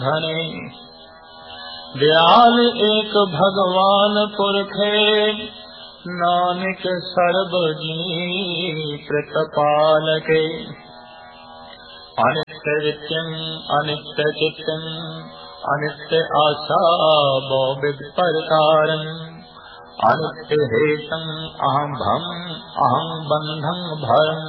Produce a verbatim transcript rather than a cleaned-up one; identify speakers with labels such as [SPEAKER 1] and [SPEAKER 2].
[SPEAKER 1] धने दयाल एक भगवान पुरखे, नानक सर्ब जी प्रतिपालके। अनित्य नित्यं अनित्य चित्तं, अनित्य आशा बहुविध प्रकारं, अनित्य हेतं अहं भम अहं बंधं भरम।